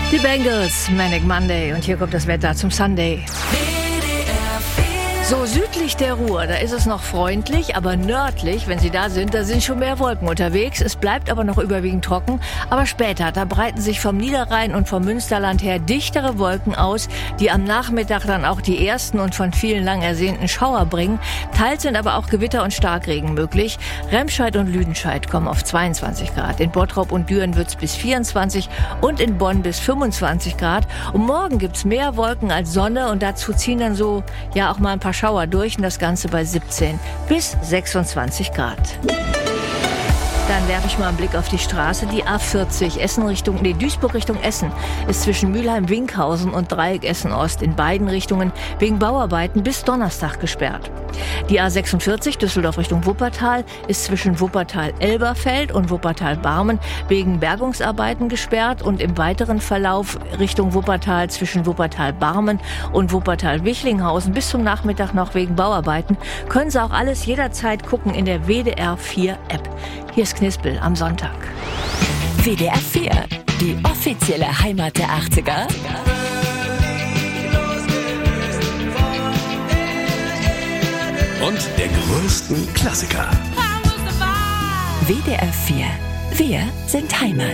Die Bengals, Manic Monday, und hier kommt das Wetter zum Sunday. So südlich der Ruhr, da ist es noch freundlich, aber nördlich, wenn Sie da sind schon mehr Wolken unterwegs. Es bleibt aber noch überwiegend trocken. Aber später, da breiten sich vom Niederrhein und vom Münsterland her dichtere Wolken aus, die am Nachmittag dann auch die ersten und von vielen lang ersehnten Schauer bringen. Teils sind aber auch Gewitter und Starkregen möglich. Remscheid und Lüdenscheid kommen auf 22 Grad. In Bottrop und Düren wird's bis 24 und in Bonn bis 25 Grad. Und morgen gibt's mehr Wolken als Sonne und dazu ziehen dann so, ja, auch mal ein paar Schauer durch und das Ganze bei 17 bis 26 Grad. Dann werfe ich mal einen Blick auf die Straße. Die A40 Duisburg Richtung Essen ist zwischen Mülheim-Winkhausen und Dreieck Essen-Ost in beiden Richtungen wegen Bauarbeiten bis Donnerstag gesperrt. Die A46 Düsseldorf Richtung Wuppertal ist zwischen Wuppertal-Elberfeld und Wuppertal-Barmen wegen Bergungsarbeiten gesperrt und im weiteren Verlauf Richtung Wuppertal zwischen Wuppertal-Barmen und Wuppertal-Wichlinghausen bis zum Nachmittag noch wegen Bauarbeiten. Können Sie auch alles jederzeit gucken in der WDR 4 App. Hier ist Knispel am Sonntag. WDR 4, die offizielle Heimat der 80er. Und der größten Klassiker. WDR 4, wir sind Heimat.